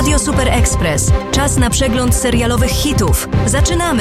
Radio Super Express. Czas na przegląd serialowych hitów. Zaczynamy!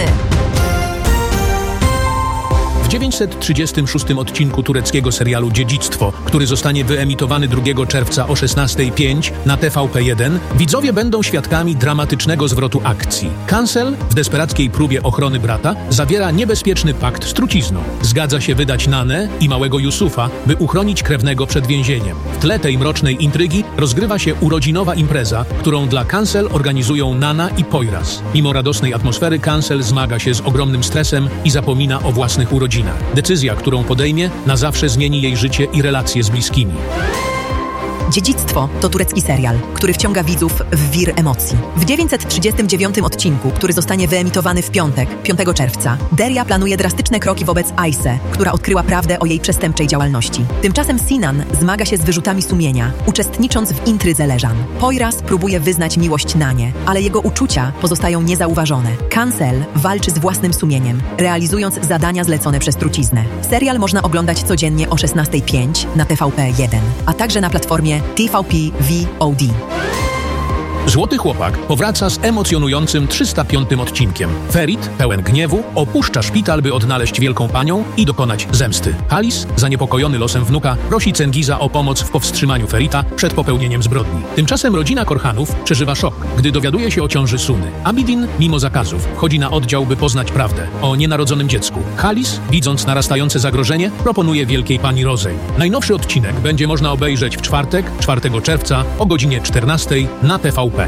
W 936 odcinku tureckiego serialu Dziedzictwo, który zostanie wyemitowany 2 czerwca o 16:05 na TVP1, widzowie będą świadkami dramatycznego zwrotu akcji. Cancel, w desperackiej próbie ochrony brata, zawiera niebezpieczny pakt z trucizną. Zgadza się wydać Nanę i małego Yusufa, by uchronić krewnego przed więzieniem. W tle tej mrocznej intrygi rozgrywa się urodzinowa impreza, którą dla Cancel organizują Nana i Poyraz. Mimo radosnej atmosfery Cancel zmaga się z ogromnym stresem i zapomina o własnych urodzinach. Decyzja, którą podejmie, na zawsze zmieni jej życie i relacje z bliskimi. Dziedzictwo to turecki serial, który wciąga widzów w wir emocji. W 939 odcinku, który zostanie wyemitowany w piątek, 5 czerwca, Derya planuje drastyczne kroki wobec Ayse, która odkryła prawdę o jej przestępczej działalności. Tymczasem Sinan zmaga się z wyrzutami sumienia, uczestnicząc w intrydze Leżan. Poyraz próbuje wyznać miłość Nanie, ale jego uczucia pozostają niezauważone. Cancel walczy z własnym sumieniem, realizując zadania zlecone przez truciznę. Serial można oglądać codziennie o 16:05 na TVP1, a także na platformie TVP VOD. Złoty chłopak powraca z emocjonującym 305 odcinkiem. Ferit, pełen gniewu, opuszcza szpital, by odnaleźć wielką panią i dokonać zemsty. Halis, zaniepokojony losem wnuka, prosi Cengiza o pomoc w powstrzymaniu Ferita przed popełnieniem zbrodni. Tymczasem rodzina Korhanów przeżywa szok, gdy dowiaduje się o ciąży Suny. Abidin, mimo zakazów, wchodzi na oddział, by poznać prawdę o nienarodzonym dziecku. Halis, widząc narastające zagrożenie, proponuje wielkiej pani Rozej. Najnowszy odcinek będzie można obejrzeć w czwartek, 4 czerwca o godzinie 14 na TVP1.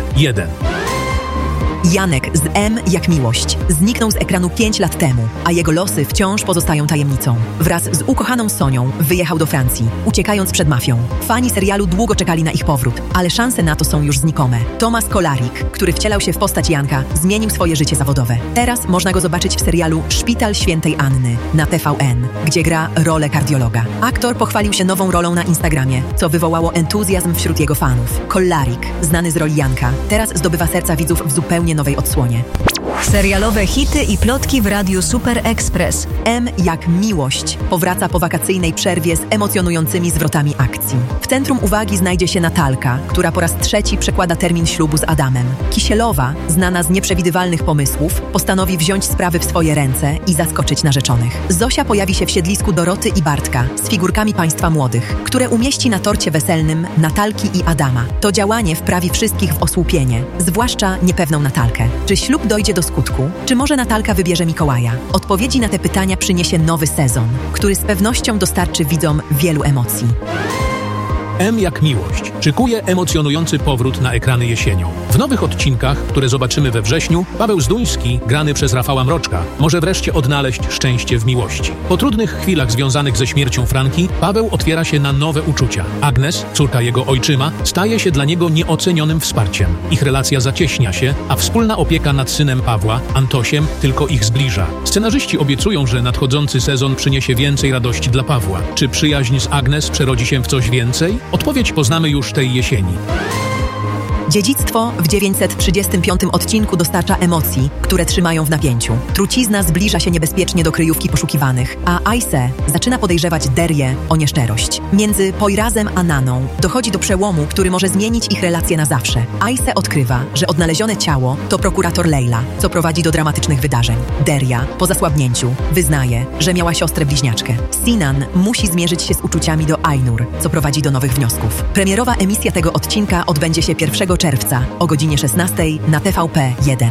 Janek z M jak miłość zniknął z ekranu 5 lat temu, a jego losy wciąż pozostają tajemnicą. Wraz z ukochaną Sonią wyjechał do Francji, uciekając przed mafią. Fani serialu długo czekali na ich powrót, ale szanse na to są już znikome. Tomasz Kolarik, który wcielał się w postać Janka, zmienił swoje życie zawodowe. Teraz można go zobaczyć w serialu Szpital Świętej Anny na TVN, gdzie gra rolę kardiologa. Aktor pochwalił się nową rolą na Instagramie, co wywołało entuzjazm wśród jego fanów. Kolarik, znany z roli Janka, teraz zdobywa serca widzów w zupełnie nowej odsłonie. Serialowe hity i plotki w Radiu Super Express. M jak miłość powraca po wakacyjnej przerwie z emocjonującymi zwrotami akcji. W centrum uwagi znajdzie się Natalka, która po raz 3 przekłada termin ślubu z Adamem. Kisielowa, znana z nieprzewidywalnych pomysłów, postanowi wziąć sprawy w swoje ręce i zaskoczyć narzeczonych. Zosia pojawi się w siedlisku Doroty i Bartka z figurkami państwa młodych, które umieści na torcie weselnym Natalki i Adama. To działanie wprawi wszystkich w osłupienie, zwłaszcza niepewną Natalkę. Czy ślub dojdzie do skutku? Czy może Natalka wybierze Mikołaja? Odpowiedzi na te pytania przyniesie nowy sezon, który z pewnością dostarczy widzom wielu emocji. M jak miłość szykuje emocjonujący powrót na ekrany jesienią. W nowych odcinkach, które zobaczymy we wrześniu, Paweł Zduński, grany przez Rafała Mroczka, może wreszcie odnaleźć szczęście w miłości. Po trudnych chwilach związanych ze śmiercią Franki, Paweł otwiera się na nowe uczucia. Agnes, córka jego ojczyma, staje się dla niego nieocenionym wsparciem. Ich relacja zacieśnia się, a wspólna opieka nad synem Pawła, Antosiem, tylko ich zbliża. Scenarzyści obiecują, że nadchodzący sezon przyniesie więcej radości dla Pawła. Czy przyjaźń z Agnes przerodzi się w coś więcej? Odpowiedź poznamy już tej jesieni. Dziedzictwo w 935 odcinku dostarcza emocji, które trzymają w napięciu. Trucizna zbliża się niebezpiecznie do kryjówki poszukiwanych, a Ayse zaczyna podejrzewać Deryę o nieszczerość. Między Poyrazem a Naną dochodzi do przełomu, który może zmienić ich relacje na zawsze. Ayse odkrywa, że odnalezione ciało to prokurator Lejla, co prowadzi do dramatycznych wydarzeń. Derya, po zasłabnięciu, wyznaje, że miała siostrę bliźniaczkę. Sinan musi zmierzyć się z uczuciami do Ainur, co prowadzi do nowych wniosków. Premierowa emisja tego odcinka odbędzie się 1 czerwca o godzinie 16 na TVP1.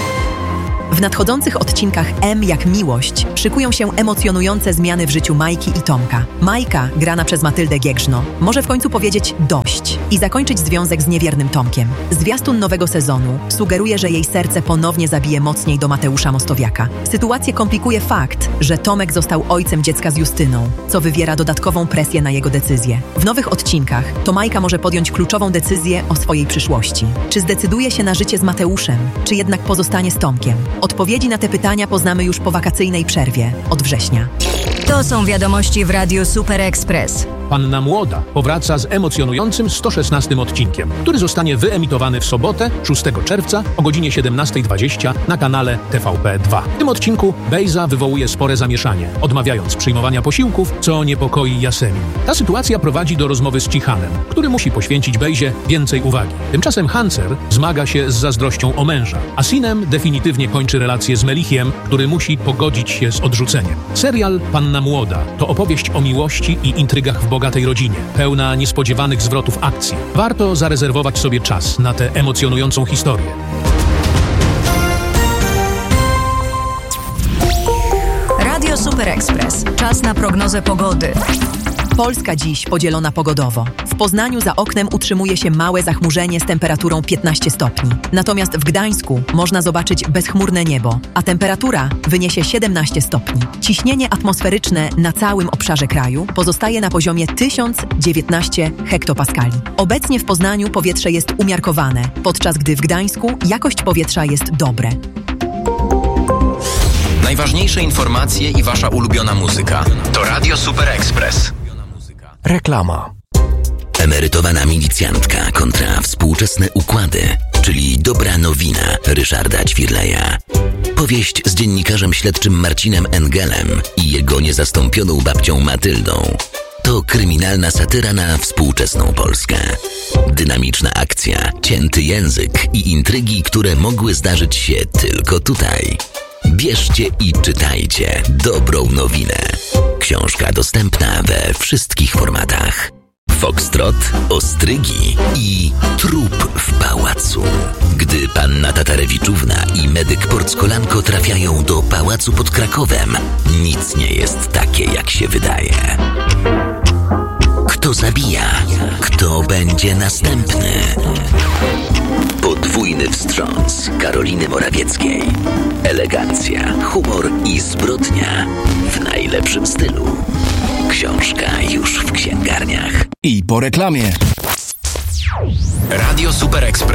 W nadchodzących odcinkach M jak miłość szykują się emocjonujące zmiany w życiu Majki i Tomka. Majka, grana przez Matyldę Giegrzno, może w końcu powiedzieć dość i zakończyć związek z niewiernym Tomkiem. Zwiastun nowego sezonu sugeruje, że jej serce ponownie zabije mocniej do Mateusza Mostowiaka. Sytuację komplikuje fakt, że Tomek został ojcem dziecka z Justyną, co wywiera dodatkową presję na jego decyzję. W nowych odcinkach to Majka może podjąć kluczową decyzję o swojej przyszłości. Czy zdecyduje się na życie z Mateuszem, czy jednak pozostanie z Tomkiem? Odpowiedzi na te pytania poznamy już po wakacyjnej przerwie od września. To są wiadomości w Radiu Super Express. Panna Młoda powraca z emocjonującym 116 odcinkiem, który zostanie wyemitowany w sobotę 6 czerwca o godzinie 17:20 na kanale TVP2. W tym odcinku Bejza wywołuje spore zamieszanie, odmawiając przyjmowania posiłków, co niepokoi Jasemin. Ta sytuacja prowadzi do rozmowy z Cichanem, który musi poświęcić Bejzie więcej uwagi. Tymczasem Hancer zmaga się z zazdrością o męża, a Sinem definitywnie kończy relację z Melichiem, który musi pogodzić się z odrzuceniem. Serial Panna Młoda to opowieść o miłości i intrygach w bogatej rodzinie, pełna niespodziewanych zwrotów akcji. Warto zarezerwować sobie czas na tę emocjonującą historię. Radio Super Express. Czas na prognozę pogody. Polska dziś podzielona pogodowo. W Poznaniu za oknem utrzymuje się małe zachmurzenie z temperaturą 15 stopni. Natomiast w Gdańsku można zobaczyć bezchmurne niebo, a temperatura wyniesie 17 stopni. Ciśnienie atmosferyczne na całym obszarze kraju pozostaje na poziomie 1019 hektopaskali. Obecnie w Poznaniu powietrze jest umiarkowane, podczas gdy w Gdańsku jakość powietrza jest dobre. Najważniejsze informacje i wasza ulubiona muzyka to Radio Super Express. Reklama. Emerytowana milicjantka kontra współczesne układy, czyli dobra nowina Ryszarda Ćwirleja. Powieść z dziennikarzem śledczym Marcinem Engelem i jego niezastąpioną babcią Matyldą. To kryminalna satyra na współczesną Polskę. Dynamiczna akcja, cięty język i intrygi, które mogły zdarzyć się tylko tutaj. Bierzcie i czytajcie dobrą nowinę. Książka dostępna we wszystkich formatach. Foxtrot, ostrygi i trup w pałacu. Gdy panna Tatarewiczówna i medyk Porckolanko trafiają do pałacu pod Krakowem, nic nie jest takie, jak się wydaje. Kto zabija? Kto będzie następny? Podwójny wstrząs Karoliny Morawieckiej. Elegancja, humor i zbrodnia w najlepszym stylu. Książka już w księgarniach. I po reklamie. Radio Super Express.